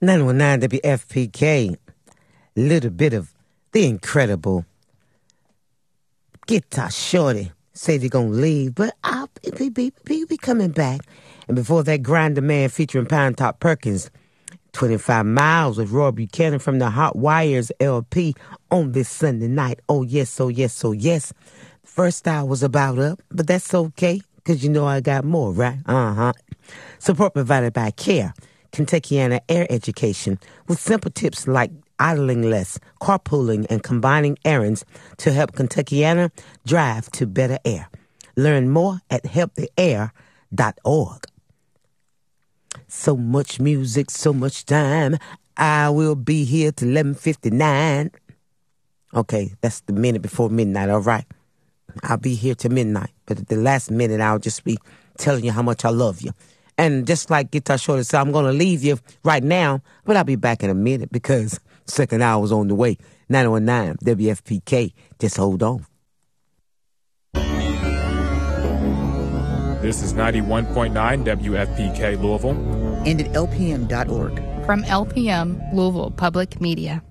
919 WFPK. Little bit of the incredible Guitar Shorty. Say they're gonna leave, but I'll be coming back. And before that, Grinder Man featuring Pine Top Perkins. 25 Miles with Roy Buchanan from the Hot Wires LP on this Sunday night. Oh yes, oh yes, oh yes. First hour was about up, but that's okay, because you know I got more, right? Support provided by CARE, Kentuckiana Air Education, with simple tips like idling less, carpooling, and combining errands to help Kentuckiana drive to better air. Learn more at helptheair.org. So much music, so much time. I will be here till 11:59. Okay, that's the minute before midnight, all right? I'll be here till midnight, but at the last minute, I'll just be telling you how much I love you. And just like Guitar Shorty said, I'm going to leave you right now, but I'll be back in a minute because second hour is on the way. 919 WFPK. Just hold on. This is 91.9 WFPK Louisville. And at LPM.org. From LPM, Louisville Public Media.